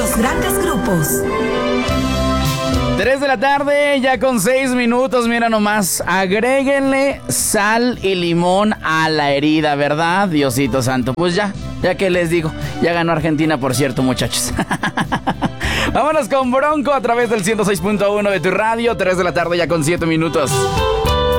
Los grandes grupos. 3 de la tarde, ya con 6 minutos, mira nomás, agréguenle sal y limón a la herida, ¿verdad? Diosito santo, pues ya que les digo, ya ganó Argentina, por cierto, muchachos. Vámonos con Bronco a través del 106.1 de tu radio, 3 de la tarde, ya con 7 minutos.